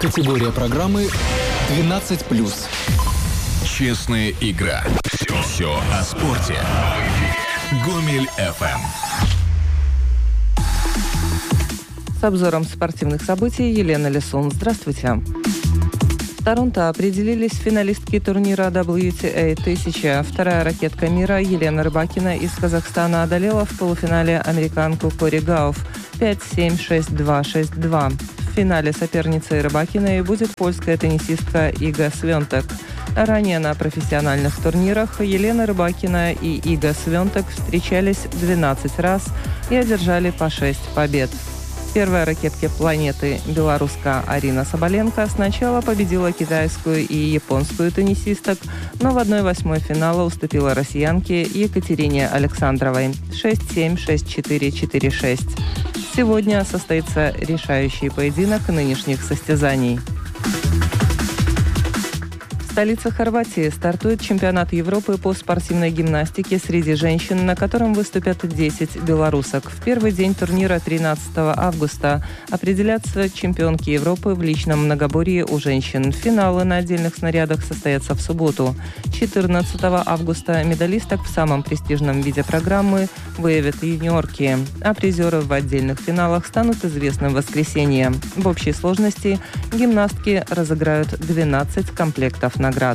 Категория программы 12+. Честная игра. Все о спорте. Гомель FM. С обзором спортивных событий Елена Лисун. Здравствуйте. В Торонто определились финалистки турнира WTA 1000. Вторая ракетка мира Елена Рыбакина из Казахстана одолела в полуфинале американку Кори Гауф 5-7, 6-2, 6-2. В финале соперницей Рыбакиной будет польская теннисистка Ига Свентек. Ранее на профессиональных турнирах Елена Рыбакина и Ига Свентек встречались 12 раз и одержали по 6 побед. Первая ракетка планеты, белоруска Арина Соболенко, сначала победила китайскую и японскую теннисисток, но в 1/8 финала уступила россиянке Екатерине Александровой 6-7, 6-4, 4-6. Сегодня состоится решающий поединок нынешних состязаний. В столице Хорватии стартует чемпионат Европы по спортивной гимнастике среди женщин, на котором выступят 10 белорусок. В первый день турнира 13 августа определятся чемпионки Европы в личном многоборье у женщин. Финалы на отдельных снарядах состоятся в субботу. 14 августа медалисток в самом престижном виде программы выявят юниорки, а призеры в отдельных финалах станут известны в воскресенье. В общей сложности гимнастки разыграют 12 комплектов наград.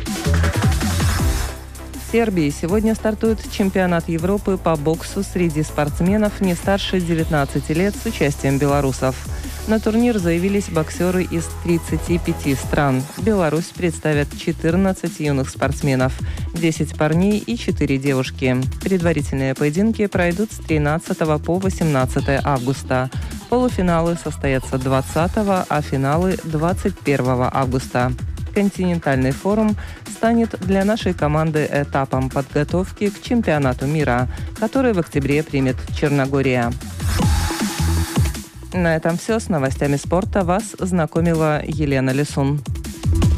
В Сербии сегодня стартует чемпионат Европы по боксу среди спортсменов не старше 19 лет с участием белорусов. На турнир заявились боксеры из 35 стран. Беларусь представят 14 юных спортсменов, 10 парней и 4 девушки. Предварительные поединки пройдут с 13 по 18 августа. Полуфиналы состоятся 20, а финалы 21 августа. Континентальный форум станет для нашей команды этапом подготовки к чемпионату мира, который в октябре примет Черногория. На этом все. С новостями спорта вас знакомила Елена Лисун.